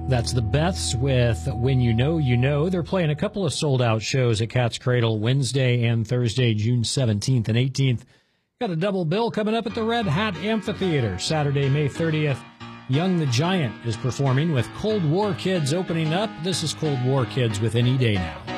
That's the Beths with When You Know, You Know. They're playing a couple of sold-out shows at Cat's Cradle Wednesday and Thursday, June 17th and 18th. Got a double bill coming up at the Red Hat Amphitheater, Saturday, May 30th. Young the Giant is performing with Cold War Kids opening up. This is Cold War Kids with Any Day Now.